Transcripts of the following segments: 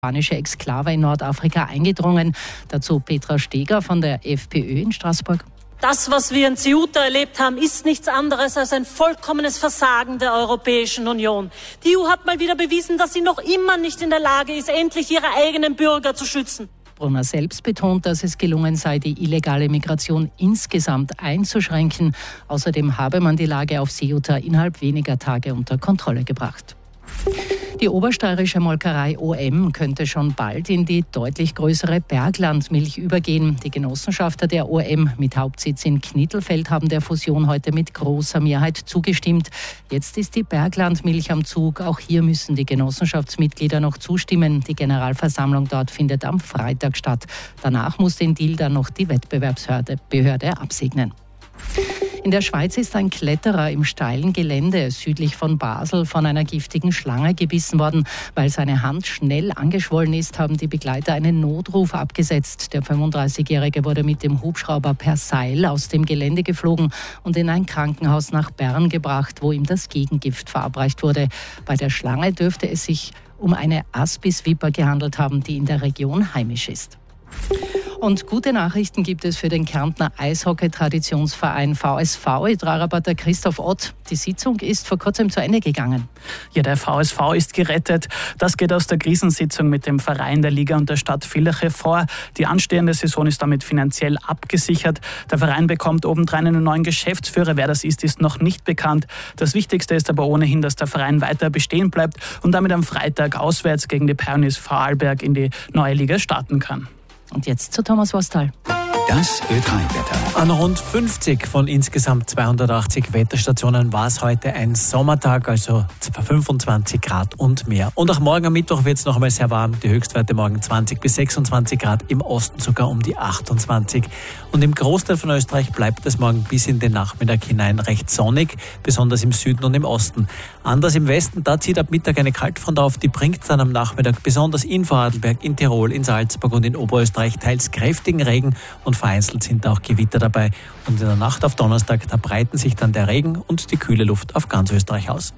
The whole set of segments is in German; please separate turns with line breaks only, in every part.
spanische Exklave in Nordafrika eingedrungen. Dazu Petra Steger von der FPÖ in Straßburg.
Das, was wir in Ceuta erlebt haben, ist nichts anderes als ein vollkommenes Versagen der Europäischen Union. Die EU hat mal wieder bewiesen, dass sie noch immer nicht in der Lage ist, endlich ihre eigenen Bürger zu schützen.
Brunner selbst betont, dass es gelungen sei, die illegale Migration insgesamt einzuschränken. Außerdem habe man die Lage auf Ceuta innerhalb weniger Tage unter Kontrolle gebracht. Die obersteirische Molkerei OM könnte schon bald in die deutlich größere Berglandmilch übergehen. Die Genossenschafter der OM mit Hauptsitz in Knittelfeld haben der Fusion heute mit großer Mehrheit zugestimmt. Jetzt ist die Berglandmilch am Zug. Auch hier müssen die Genossenschaftsmitglieder noch zustimmen. Die Generalversammlung dort findet am Freitag statt. Danach muss den Deal dann noch die Wettbewerbsbehörde absegnen. In der Schweiz ist ein Kletterer im steilen Gelände südlich von Basel von einer giftigen Schlange gebissen worden. Weil seine Hand schnell angeschwollen ist, haben die Begleiter einen Notruf abgesetzt. Der 35-Jährige wurde mit dem Hubschrauber per Seil aus dem Gelände geflogen und in ein Krankenhaus nach Bern gebracht, wo ihm das Gegengift verabreicht wurde. Bei der Schlange dürfte es sich um eine Aspisviper gehandelt haben, die in der Region heimisch ist. Und gute Nachrichten gibt es für den Kärntner Eishockey-Traditionsverein VSV Idrarabatter Christoph Ott. Die Sitzung ist vor kurzem zu Ende gegangen.
Ja, der VSV ist gerettet. Das geht aus der Krisensitzung mit dem Verein, der Liga und der Stadt Villach hervor. Die anstehende Saison ist damit finanziell abgesichert. Der Verein bekommt obendrein einen neuen Geschäftsführer. Wer das ist noch nicht bekannt. Das Wichtigste ist aber ohnehin, dass der Verein weiter bestehen bleibt und damit am Freitag auswärts gegen die Pioneers Vorarlberg in die neue Liga starten kann.
Und jetzt zu Thomas Wastal.
Das Ö3-Wetter.
An rund 50 von insgesamt 280 Wetterstationen war es heute ein Sommertag, also 25 Grad und mehr. Und auch morgen am Mittwoch wird es noch einmal sehr warm. Die Höchstwerte morgen 20 bis 26 Grad, im Osten sogar um die 28. Und im Großteil von Österreich bleibt es morgen bis in den Nachmittag hinein recht sonnig, besonders im Süden und im Osten. Anders im Westen, da zieht ab Mittag eine Kaltfront auf, die bringt dann am Nachmittag besonders in Vorarlberg, in Tirol, in Salzburg und in Oberösterreich teils kräftigen Regen und vereinzelt sind auch Gewitter dabei. Und in der Nacht auf Donnerstag, da breiten sich dann der Regen und die kühle Luft auf ganz Österreich aus.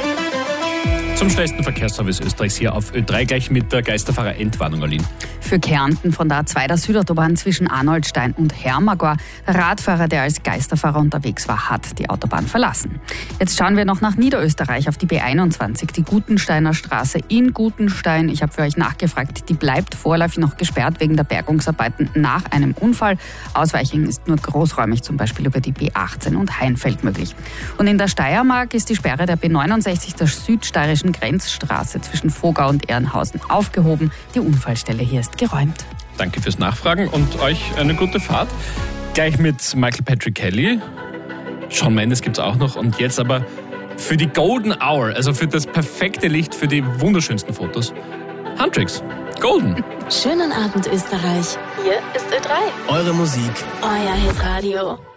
Zum schnellsten Verkehrsservice Österreichs hier auf Ö3 gleich mit der Geisterfahrer-Entwarnung, Aline.
Für Kärnten von der A2 der Südautobahn zwischen Arnoldstein und Hermagor. Der Radfahrer, der als Geisterfahrer unterwegs war, hat die Autobahn verlassen. Jetzt schauen wir noch nach Niederösterreich auf die B21, die Gutensteiner Straße in Gutenstein. Ich habe für euch nachgefragt, die bleibt vorläufig noch gesperrt wegen der Bergungsarbeiten nach einem Unfall. Ausweichen ist nur großräumig, zum Beispiel über die B18 und Heinfeld möglich. Und in der Steiermark ist die Sperre der B69 der südsteirischen Grenzstraße zwischen Vogau und Ehrenhausen aufgehoben. Die Unfallstelle hier ist geräumt.
Danke fürs Nachfragen und euch eine gute Fahrt. Gleich mit Michael Patrick Kelly. Shawn Mendes gibt es auch noch. Und jetzt aber für die Golden Hour, also für das perfekte Licht, für die wunderschönsten Fotos, Handtricks. Golden.
Schönen Abend, Österreich. Hier ist Ö3.
Eure Musik.
Euer Hitradio.